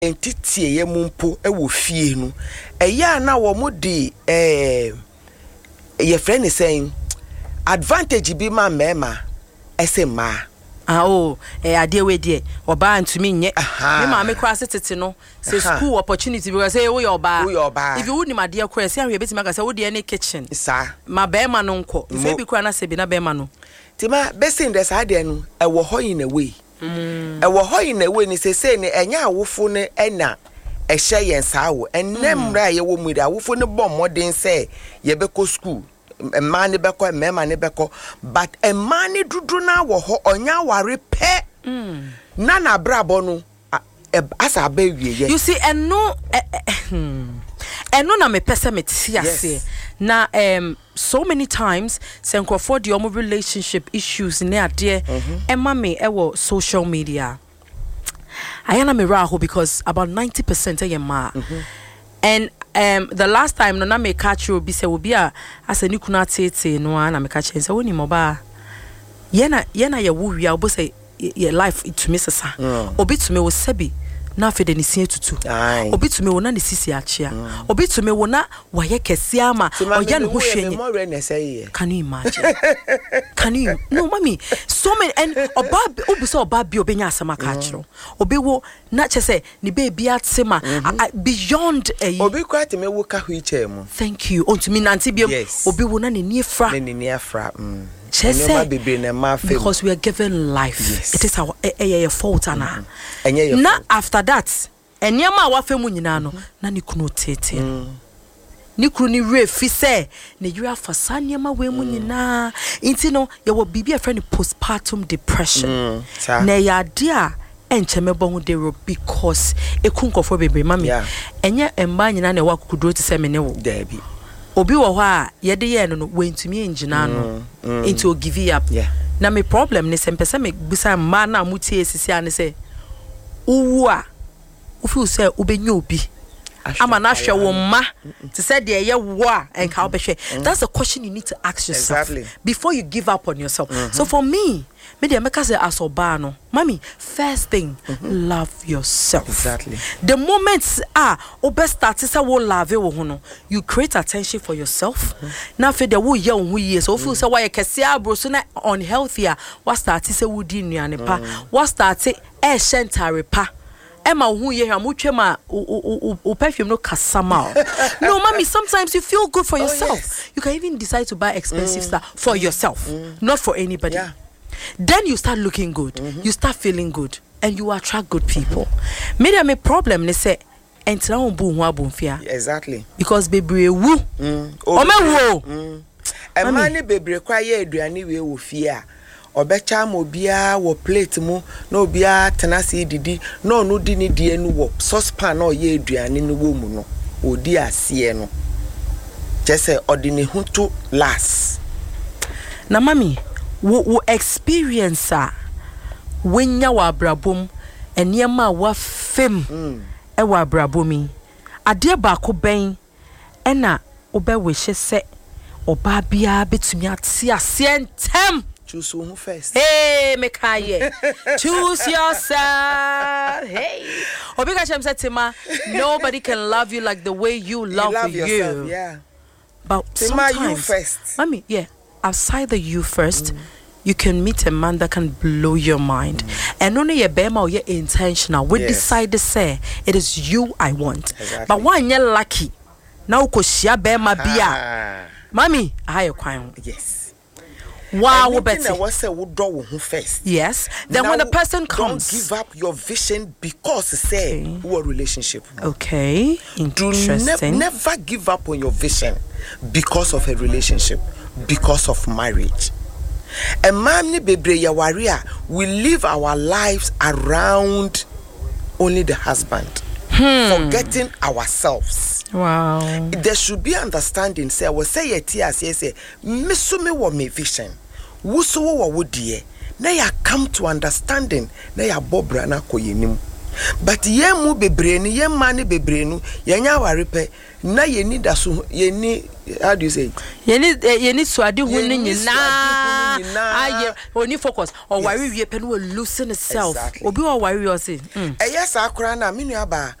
entity ye mumpo ewo fie no eya na wo mo de ye friend is saying advantage bi ma mema ese ma ade we de oba ntumi nye me ma me kra setete no say school opportunity because say we oba if you wouldn't my dear kra say we betima ka say wo de any kitchen sa ma be ma no nko say bi kra na say bi na be ma no tima besin de sa de no ewo ho in a way ewo ho in a way ni say ni enya awofo ne ena ehye yen sa wo enem ra ye wo mu da awofo ne bom modern say ye be ko school man beko mema ne beko but a man dudu na wo ho onya ware pe na brabo no asa ba wiye you see eno na me pese me ti ase na so many times senkrofo de omo relationship issues ne ade ema me ewo social media ayana me raho because about 90% ayema and the last time no na me catch you be say obi a asa ni kuna tete no na me catch say woni mo ba ye na ye wo wia obo say ye life to me sesa obi to me wo sabi na fe de ni sin tutu obi to me wo na ne sisi achia obi to me wo na wa ye kese ama oya no hwenye can you imagine can you no mami so many and obi so oba bi obenya asama catch no obi wo na chese ni baby atema beyond obi kwate me wo ka wheelchair mu thank you on to me nanti bi obi wo na ne ni efra because we are given life it is our fault ana na after that enyama wa femu nyina no na ni kunu tete ni kunu ni refi say na yura fasa nyama we mu nyina inti no ye wo bibi a friend postpartum depression na ya dia enchemebo hu de because ekunkofo bebe mami enye emba nyina na wa kukuduro ti se me ne wo dabi obi wo ho a ye de ye no wentumi engina no into give up na me problem ne se mpese me busa ma na mutie esisi ane se uwu a ufi se ubenye obi ama na hwe wo ma to say de ye wo a enka obehwe that's the question you need to ask yourself before you give up on yourself so for me de make say asoba no mami first thing love yourself the moment obe start say wo love wo ho no you create attention for yourself na fe de wo ye wo ye so feel say why kese abro so na unhealthy what start say wo di nuane pa what start shentare pa Emma who ye amutwema o perfume no kasama. No mommy, sometimes you feel good for yourself. You can even decide to buy expensive stuff for yourself, not for anybody. Then you start looking good. You start feeling good and you attract good people. Maybe a problem they say enter on bu hu abonfia. Exactly. Because bebre wu. O me wo. E man ni bebre kwa ye aduane we wo fie a obecha mo bia wo plate mu na obia tenase didi na onu di ni die nu wo saucepan na ye aduane no wo mu no odi ase no jese odini hunto last na mami wo experience wenya wa brabom eniema wa fem e wa brabomi ade ba ko ben ena obe we hye se oba bia betumi ate ase entem choose who first. Hey, Mekaye. Choose yourself. Hey. Obika Chem said Tima, nobody can love you like the way you love yourself, yeah. But Tima, sometimes, you first. Mommy, outside the you first, you can meet a man that can blow your mind. And only a bema or you're intentional. We decide to say, it is you I want. Exactly. But when you're lucky, now koshia bema bia. Mommy, I acquire. Yes. Wow, better. Yes. Then now, when the person comes, don't give up your vision because say what relationship. Okay. Interesting. Never give up on your vision because of a relationship, because of marriage. A man ni bebre ya waria, we live our lives around only the husband, forgetting ourselves. Wow. There should be understanding. Say, I will say it here. Say, Misume wa me vision. Wusu wa wudie. Na ya come to understanding. Na ya bobra na koyenim. but ye mu bebre ni ye ma ni bebre nu ye nya aware pe na ye ni da so ye ni how do you say ye ni suade hu ni nyina aye oni focus or worry we pe no loosen itself obi or worry o say yes akura na me nu aba